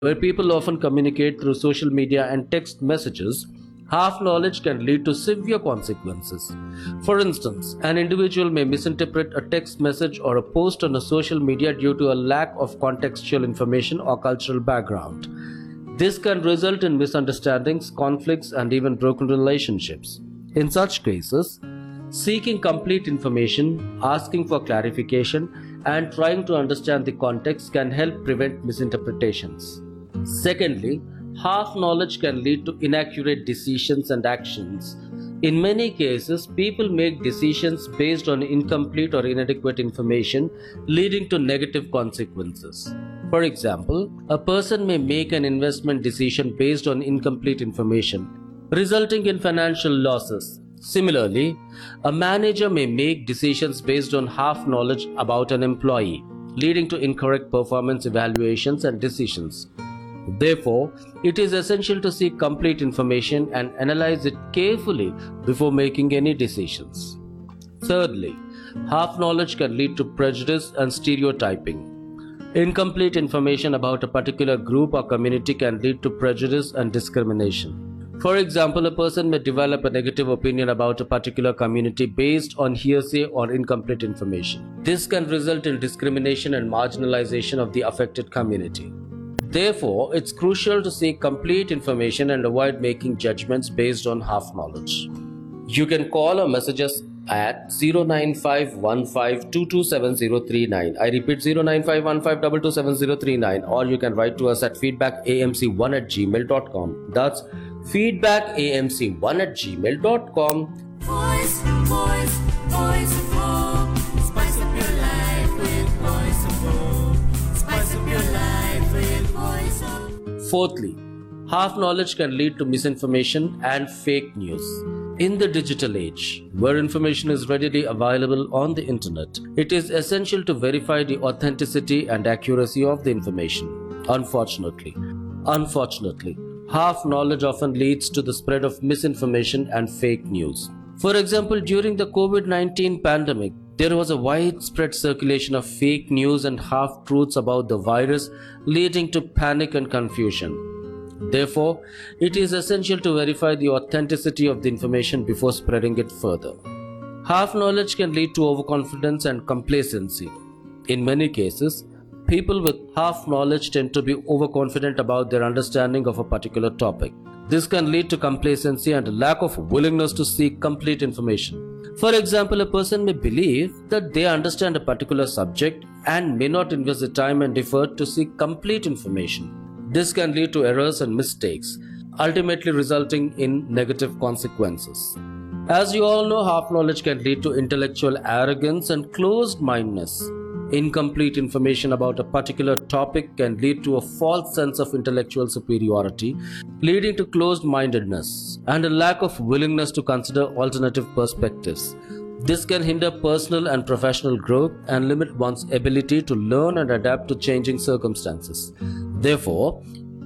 where people often communicate through social media and text messages, half knowledge can lead to severe consequences. For instance, an individual may misinterpret a text message or a post on a social media due to a lack of contextual information or cultural background. This can result in misunderstandings, conflicts, and even broken relationships. In such cases, seeking complete information, asking for clarification, and trying to understand the context can help prevent misinterpretations. Secondly, half knowledge can lead to inaccurate decisions and actions. In many cases, people make decisions based on incomplete or inadequate information, leading to negative consequences. For example, a person may make an investment decision based on incomplete information, resulting in financial losses. Similarly, a manager may make decisions based on half knowledge about an employee, leading to incorrect performance evaluations and decisions. Therefore, it is essential to seek complete information and analyze it carefully before making any decisions. Thirdly, half knowledge can lead to prejudice and stereotyping. Incomplete information about a particular group or community can lead to prejudice and discrimination. For example, a person may develop a negative opinion about a particular community based on hearsay or incomplete information. This can result in discrimination and marginalization of the affected community. Therefore, it's crucial to seek complete information and avoid making judgments based on half knowledge. You can call or message us at 09515227039. I repeat 09515227039, or you can write to us at feedbackamc1@gmail.com. That's feedbackamc1@gmail.com. Voice of Hope. Spice up your life with Voice of Hope. Spice up your life with Voice of Hope. Fourthly, half knowledge can lead to misinformation and fake news. In the digital age, where information is readily available on the internet, it is essential to verify the authenticity and accuracy of the information. Unfortunately, half knowledge often leads to the spread of misinformation and fake news. For example, during the COVID-19 pandemic, there was a widespread circulation of fake news and half-truths about the virus, leading to panic and confusion. Therefore, it is essential to verify the authenticity of the information before spreading it further. Half knowledge can lead to overconfidence and complacency. In many cases, people with half knowledge tend to be overconfident about their understanding of a particular topic. This can lead to complacency and a lack of willingness to seek complete information. For example, a person may believe that they understand a particular subject and may not invest the time and effort to seek complete information. This can lead to errors and mistakes, ultimately resulting in negative consequences. As you all know, half knowledge can lead to intellectual arrogance and closed-mindedness. Incomplete information about a particular topic can lead to a false sense of intellectual superiority, leading to closed-mindedness and a lack of willingness to consider alternative perspectives. This can hinder personal and professional growth and limit one's ability to learn and adapt to changing circumstances. Therefore,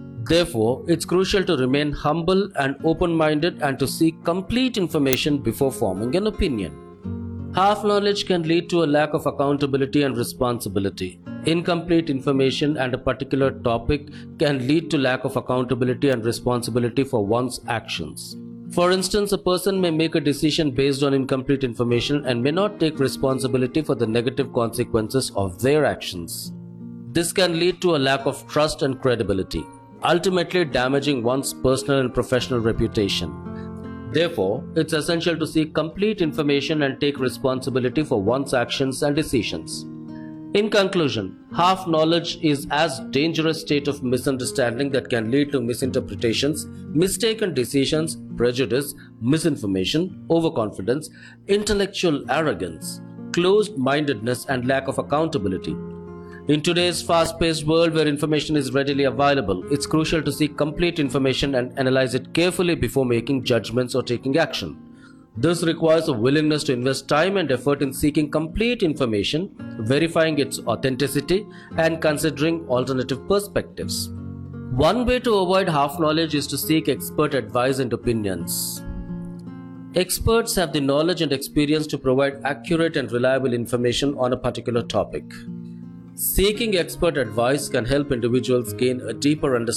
it's crucial to remain humble and open-minded and to seek complete information before forming an opinion. Half knowledge can lead to a lack of accountability and responsibility. Incomplete information and a particular topic can lead to lack of accountability and responsibility for one's actions. For instance, a person may make a decision based on incomplete information and may not take responsibility for the negative consequences of their actions. This can lead to a lack of trust and credibility, ultimately damaging one's personal and professional reputation. Therefore, it's essential to seek complete information and take responsibility for one's actions and decisions. In conclusion, half knowledge is as dangerous state of misunderstanding that can lead to misinterpretations, mistaken decisions, prejudice, misinformation, overconfidence, intellectual arrogance, closed-mindedness, and lack of accountability. In today's fast-paced world where information is readily available, it's crucial to seek complete information and analyze it carefully before making judgments or taking action. This requires a willingness to invest time and effort in seeking complete information, verifying its authenticity, and considering alternative perspectives. One way to avoid half knowledge is to seek expert advice and opinions. Experts have the knowledge and experience to provide accurate and reliable information on a particular topic. Seeking expert advice can help individuals gain a deeper understanding